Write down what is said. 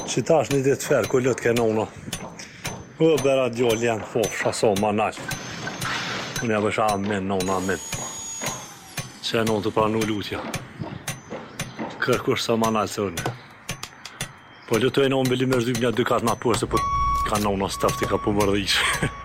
që tash një ditë ferë, ku lëtë ke nona. Bera djallë janë fofsha sa ma nalë. Unë ja bësha amen, nona amen. Që e nonë të pranu lutja. Kërkush sa ma nalë se unë. Po lëtë e nonë bëllim e shdyp një 2 katë ma përë, se po ka nona stafti ka po mërdhish.